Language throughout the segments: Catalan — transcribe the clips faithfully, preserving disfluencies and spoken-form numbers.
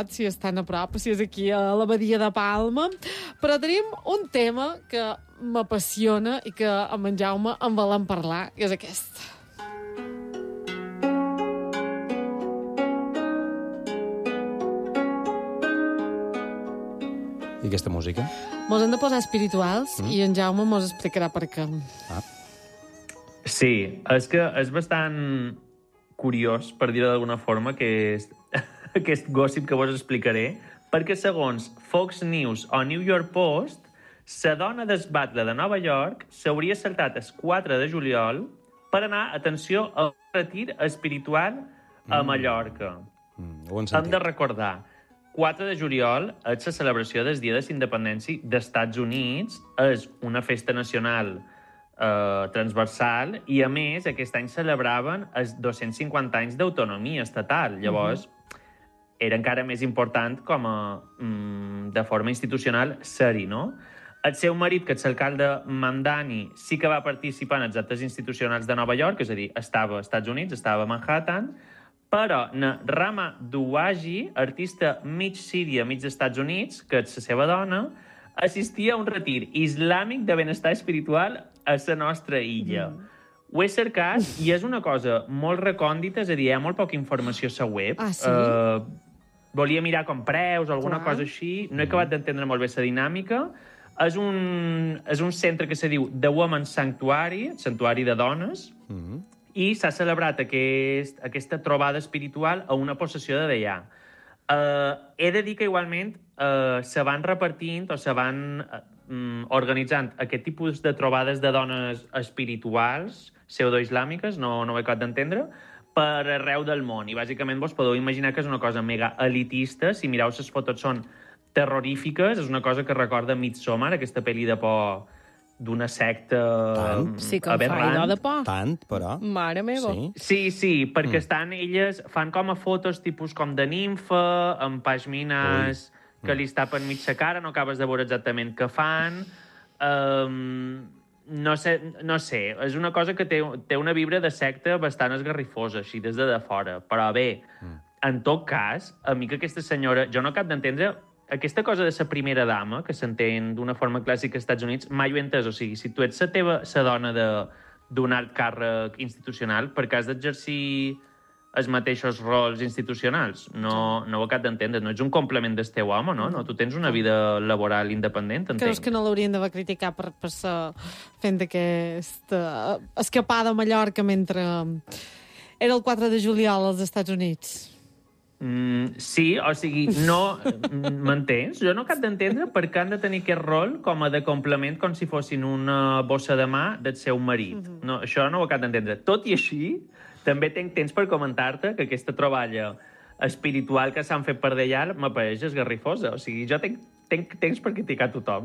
Olot, si estan a prop, si és aquí a la Badia de Palma. Però tenim un tema que m'apassiona i que amb en Jaume en volem parlar, que és aquest. I aquesta música? Mos hem de posar espirituals mm. i en Jaume mos explicarà per què. Ah. Sí, és que és bastant curiós, per dir-ho d'alguna forma, que és, aquest gossip que vos explicaré, perquè segons Fox News o New York Post, la dona del batlle de Nova York s'hauria saltat el quatre de juliol per anar, atenció, a un retir espiritual a Mallorca. Mm, ho Hem de recordar, quatre de juliol és la celebració del Dia de la Independència d'Estats Units, és una festa nacional eh, transversal i, a més, aquest any celebraven els dos-cents cinquanta anys d'autonomia estatal. Llavors, uh-huh. era encara més important com a, mm, de forma institucional ser-hi, no? El seu marit, que és l'alcalde Mamdani, sí que va participar en els actes institucionals de Nova York, és a dir, estava als Estats Units, estava a Manhattan, però na Rama Douaji, artista mig síria, mig Estats Units, que és la seva dona, assistia a un retir islàmic de benestar espiritual a la nostra illa. Mm. Ho he cercat i és una cosa molt recòndita, és a dir, hi ha molt poca informació a la web. Ah, sí? Uh, volia mirar com preus o alguna Clar. cosa així. No he acabat d'entendre molt bé la dinàmica. És un, és un centre que se diu The Women's Sanctuary, Santuari de Dones, mm. i s'ha celebrat aquest, aquesta trobada espiritual a una possessió de d'allà. Uh, he de dir que igualment uh, se van repartint o se van uh, um, organitzant aquest tipus de trobades de dones espirituals, pseudoislàmiques, no, no ho he acabat d'entendre, per arreu del món. I bàsicament vos podeu imaginar que és una cosa mega elitista. Si mireu les fotos són terrorífiques, és una cosa que recorda Midsommar, aquesta pel·li de por d'una secta Tant? Sí que em fa aberrant. idò de por. Tant, però... Mare meva. Sí? Sí, sí, perquè Mm. estan elles, fan com a fotos tipus com de nimfa, amb pàgines Ui. que li es tapen mig la cara, no acabes de veure exactament què fan. Um, no sé, no sé, és una cosa que té, té una vibra de secta bastant esgarrifosa, així, des de, de fora. Però bé, mm. en tot cas, a mi que aquesta senyora... Jo no acabo d'entendre aquesta cosa de la primera dama, que s'entén d'una forma clàssica als Estats Units, mai ho he entès. O sigui, si tu ets la teva la dona de, d'un alt càrrec institucional, per què has d'exercir els mateixos rols institucionals? No, no ho acabo d'entendre. No ets un complement del teu home, no? no? Tu tens una vida laboral independent, entenc. Creus que no l'haurien d'haver criticat per, per ser fent aquesta escapada a Mallorca mentre era el quatre de juliol als Estats Units? Mm, sí, o sigui, no... M'entens? Jo no acabo d'entendre per què han de tenir aquest rol com a de complement, com si fossin una bossa de mà del seu marit. Mm-hmm. No, això no ho acabo d'entendre. Tot i així, també tenc temps per comentar-te que aquesta troballa espiritual que s'han fet per d'allà m'apareix esgarrifosa. O sigui, jo tenc, tenc temps per criticar tothom.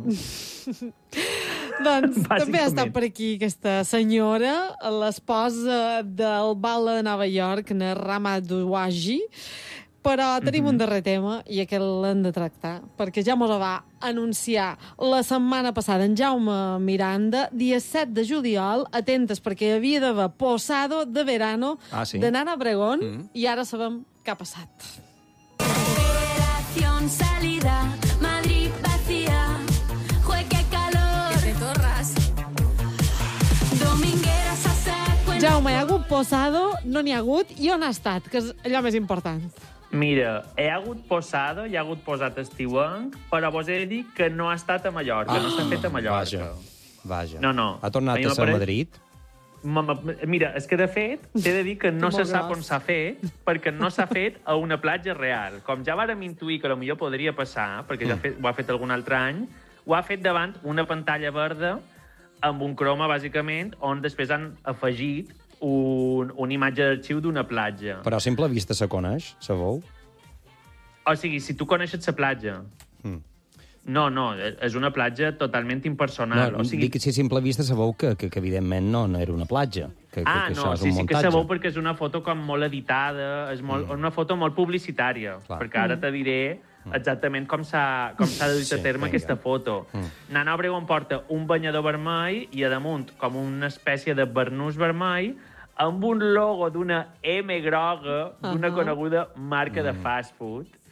Doncs també ha estat per aquí aquesta senyora, l'esposa del batlle de Nova York, na Rama Douaji. Però tenim mm-hmm. un darrer tema i aquest l'hem de tractar, perquè ja mos va anunciar la setmana passada en Jaume Miranda, dia set de juliol, atentes, perquè hi havia d'haver posado de verano ah, sí? de Nana Obregón, mm-hmm. i ara sabem què ha passat. Operación salida, Madrid vacía, jue que calor. Que te torras. Domingueras a saco. Jaume, hi ha hagut posado, no n'hi ha hagut, i on ha estat, que és allò més important. Mira, hi ha hagut posado, hi ha hagut posat estiuenc, però vos he de dir que no ha estat a Mallorca, ah, no s'ha fet a Mallorca. Vaja, vaja. No, no. Ha tornat a, a ser a Madrid? Mira, és que de fet, t'he de dir que no se sap on s'ha fet, perquè no s'ha fet a una platja real. Com ja vàrem intuir que potser podria passar, perquè ja fet, ho ha fet algun altre any, ho ha fet davant una pantalla verda amb un croma, bàsicament, on després han afegit un, una imatge d'arxiu d'una platja. Però a simple vista se coneix, sabeu? O sigui, si tu coneixes la platja... Mm. No, no, és una platja totalment impersonal. No, o sigui... dic que si a simple vista sabeu que, que, que evidentment no, no era una platja. Que, ah, que, que no, això és sí, un sí que muntatge. sabeu perquè és una foto com molt editada, és molt, mm. una foto molt publicitària, clar. Perquè ara te diré exactament com s'ha com s'ha de dur a terme sí, aquesta foto. Mm. Nana Obregón porta un banyador vermell i a damunt com una espècie de barnús vermell amb un logo d'una M groga d'una uh -huh. coneguda marca mm. de fast food.